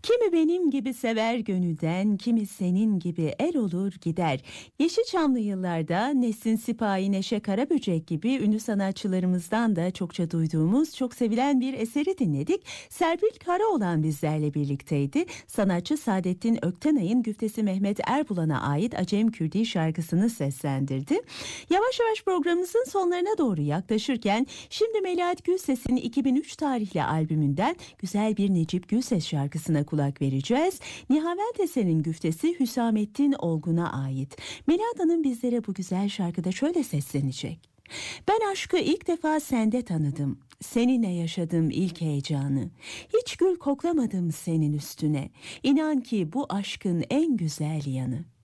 Kimi benim gibi sever gönülden, kimi senin gibi el olur gider. Yeşilçamlı yıllarda Nesin Sipahi, Neşe Karaböcek gibi ünlü sanatçılarımızdan da çokça duyduğumuz, çok sevilen bir eseri dinledik. Serpil Karaoğlan bizlerle birlikteydi. Sanatçı Saadettin Öktenay'ın güftesi Mehmet Erbulan'a ait Acem Kürdi şarkısını seslendirdi. Yavaş yavaş programımızın sonlarına doğru yaklaşırken şimdi Melahat Gülses'in 2003 tarihli albümünden güzel bir Necip Gülses şarkısına kulak vereceğiz. Nihavent Eser'in güftesi Hüsamettin Olgun'a ait. Melahat Hanım bizlere bu güzel şarkıda şöyle seslenecek. Ben aşkı ilk defa sende tanıdım. Seninle yaşadım ilk heyecanı. Hiç gül koklamadım senin üstüne. İnan ki bu aşkın en güzel yanı.